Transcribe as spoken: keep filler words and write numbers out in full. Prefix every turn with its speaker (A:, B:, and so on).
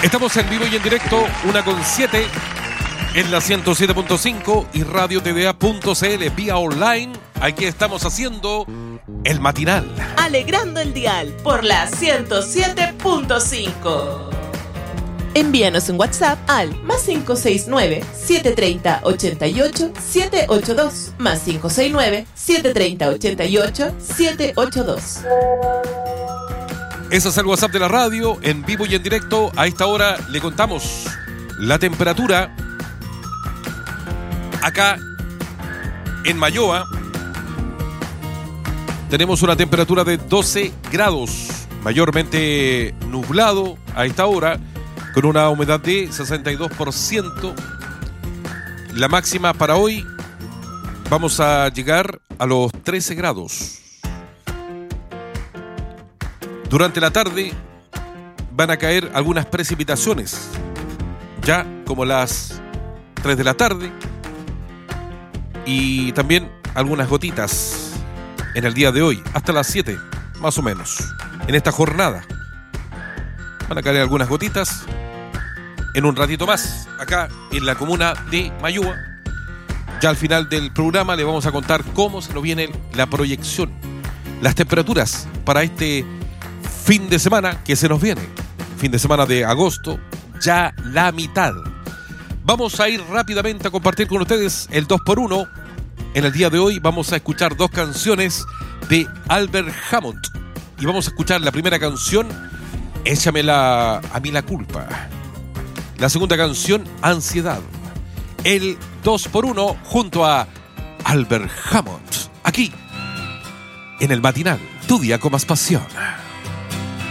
A: Estamos en vivo y en directo, una con siete, en la ciento siete punto cinco y radio t v a punto c l vía online. Aquí estamos haciendo el matinal.
B: Alegrando el dial por la ciento siete punto cinco. Envíanos un WhatsApp al más cinco seis nueve, siete tres cero, ocho ocho, siete ocho dos, más cinco seis nueve, siete tres cero, ocho ocho, siete ocho dos.
A: Ese es el WhatsApp de la radio, en vivo y en directo. A esta hora le contamos la temperatura acá en Mayoa. Tenemos una temperatura de doce grados, mayormente nublado a esta hora, con una humedad de sesenta y dos por ciento. La máxima para hoy, vamos a llegar a los trece grados. Durante la tarde van a caer algunas precipitaciones, ya como las tres de la tarde, y también algunas gotitas en el día de hoy, hasta las siete, más o menos. En esta jornada van a caer algunas gotitas en un ratito más, acá en la comuna de Mayoa. Ya al final del programa le vamos a contar cómo se nos viene la proyección, las temperaturas para este fin de semana que se nos viene. Fin de semana de agosto, ya la mitad. Vamos a ir rápidamente a compartir con ustedes el dos por uno. En el día de hoy vamos a escuchar dos canciones de Albert Hammond. Y vamos a escuchar la primera canción, Échamela a mí la culpa. La segunda canción, Ansiedad. El dos por uno junto a Albert Hammond. Aquí, en el matinal, tu día con más pasión.